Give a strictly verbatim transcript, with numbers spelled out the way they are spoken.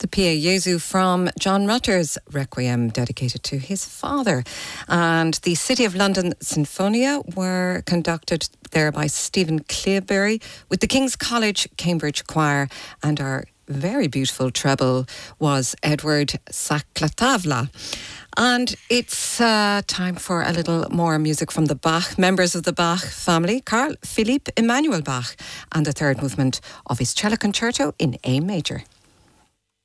the Pia Jesu from John Rutter's Requiem, dedicated to his father. And the City of London Sinfonia were conducted there by Stephen Cleobury with the King's College Cambridge Choir, and our very beautiful treble was Edward Saklatavla. And it's uh, time for a little more music from the Bach, members of the Bach family, Carl Philipp Emanuel Bach, and the third movement of his cello concerto in A major.